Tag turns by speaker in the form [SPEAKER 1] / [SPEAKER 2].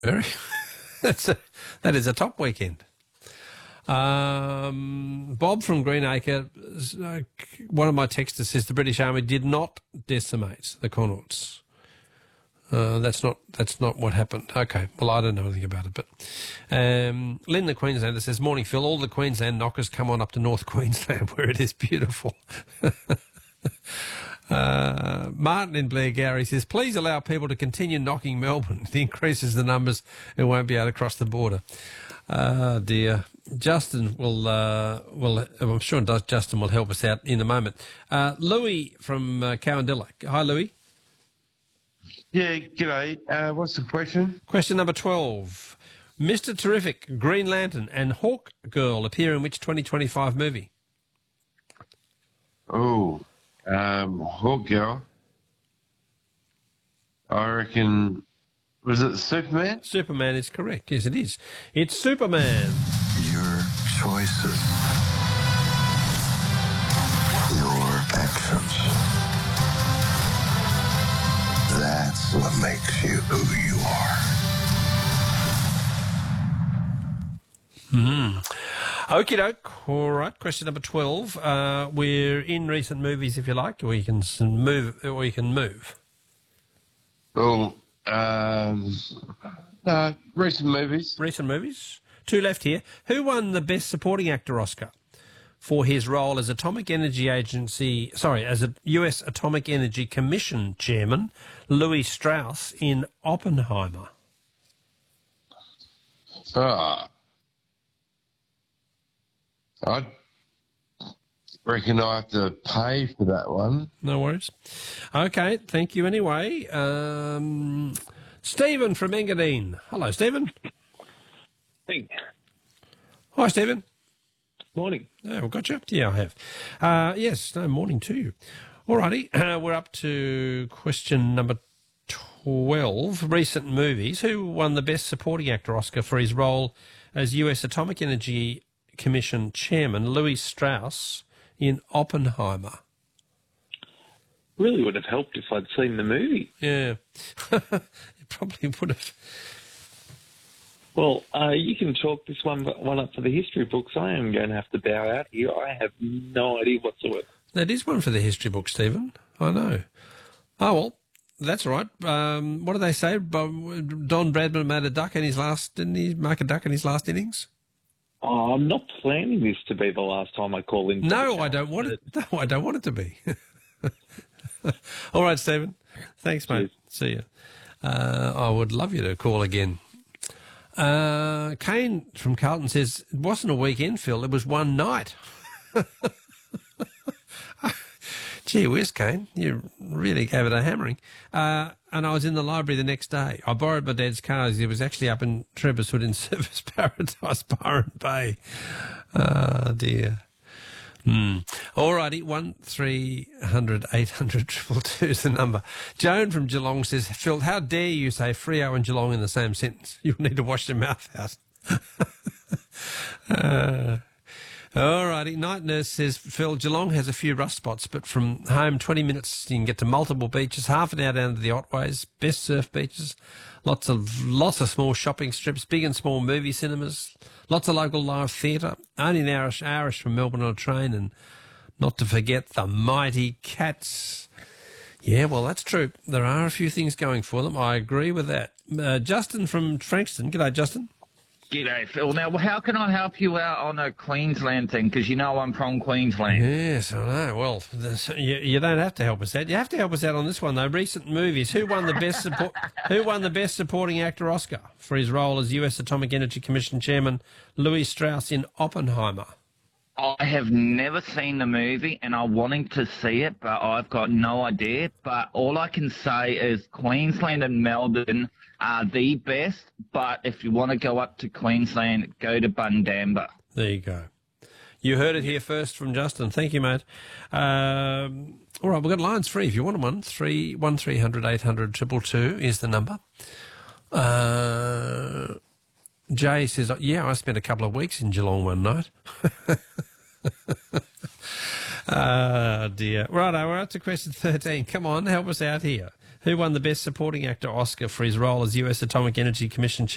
[SPEAKER 1] Very. That is a top weekend. Bob from Greenacre, one of my texters says the British Army did not decimate the Connaughts. That's not what happened. Okay, well, I don't know anything about it. But Lynn the Queenslander says, morning, Phil. All the Queensland knockers come on up to North Queensland where it is beautiful. Martin in Blairgowrie says, please allow people to continue knocking Melbourne. It increases the numbers and won't be able to cross the border. Dear. Justin will, I'm sure Justin will help us out in a moment. Louis from Cowandilla. Hi, Louis.
[SPEAKER 2] Yeah, g'day. What's the question?
[SPEAKER 1] Question number 12. Mr. Terrific, Green Lantern and Hawk Girl appear in which 2025 movie?
[SPEAKER 2] Oh, Hawk Girl. I reckon, was it Superman?
[SPEAKER 1] Superman is correct. Yes, it is. It's Superman.
[SPEAKER 3] Your choices. Your actions. That's what makes you who you are.
[SPEAKER 1] Okie doke. All right. Question number 12. We're in recent movies, if you like, or you can move.
[SPEAKER 2] Well, recent movies.
[SPEAKER 1] Recent movies. Two left here. Who won the Best Supporting Actor Oscar for his role as as a US Atomic Energy Commission Chairman, Louis Strauss, in Oppenheimer?
[SPEAKER 2] I reckon I have to pay for that one.
[SPEAKER 1] No worries. Okay, thank you anyway. Stephen from Engadine. Hello, Stephen.
[SPEAKER 4] Hey.
[SPEAKER 1] Hi, Stephen.
[SPEAKER 4] Morning.
[SPEAKER 1] Oh, got you? Yeah, I have. Yes, no, morning to you. All righty, we're up to question number 12, recent movies. Who won the Best Supporting Actor Oscar for his role as US Atomic Energy Commission Chairman, Louis Strauss, in Oppenheimer?
[SPEAKER 4] Really would have helped if I'd seen the movie.
[SPEAKER 1] Yeah, it probably would have.
[SPEAKER 4] Well, you can chalk this one up for the history books. I am going to have to bow out here. I have no idea whatsoever.
[SPEAKER 1] That is one for the history book, Stephen. I know. Oh, well, that's all right. What do they say? Don Bradman made a duck in his last... Didn't he make a duck in his last innings?
[SPEAKER 4] Oh, I'm not planning this to be the last time I call in.
[SPEAKER 1] No, I don't want it. No, I don't want it to be. All right, Stephen. Thanks, mate.
[SPEAKER 4] Cheers.
[SPEAKER 1] See you. I would love you to call again. Kane from Carlton says, it wasn't a weekend, Phil. It was one night. Gee whiz, Kane. You really gave it a hammering. And I was in the library the next day. I borrowed my dad's car. He was actually up in Trebiswood in Service Paradise, Byron Bay. Oh, dear. All righty, 1300 800 222 is the number. Joan from Geelong says, Phil, how dare you say Freo and Geelong in the same sentence? You'll need to wash your mouth out. All righty, Night Nurse says, Phil, Geelong has a few rust spots, but from home 20 minutes you can get to multiple beaches, half an hour down to the Otways, best surf beaches, lots of small shopping strips, big and small movie cinemas, lots of local live theatre, only an hour from Melbourne on a train, and not to forget the mighty Cats. Yeah, well, that's true. There are a few things going for them. I agree with that. Justin from Frankston. G'day, Justin.
[SPEAKER 5] G'day, Phil. Now, how can I help you out on a Queensland thing? Because you know I'm from Queensland.
[SPEAKER 1] Yes, I know. Well, you don't have to help us out. You have to help us out on this one, though. Recent movies. Who won the best supporting actor Oscar for his role as US Atomic Energy Commission Chairman Louis Strauss in Oppenheimer?
[SPEAKER 5] I have never seen the movie, and I'm wanting to see it, but I've got no idea. But all I can say is Queensland and Melbourne are the best, but if you want to go up to Queensland, go to Bundamba.
[SPEAKER 1] There you go. You heard it here first from Justin. Thank you, mate. All right, we've got lines free if you want one. 1300 800 222 is the number. Jay says, yeah, I spent a couple of weeks in Geelong one night. Oh, dear. Righto, we're up to question 13. Come on, help us out here. Who won the Best Supporting Actor Oscar for his role as US Atomic Energy Commission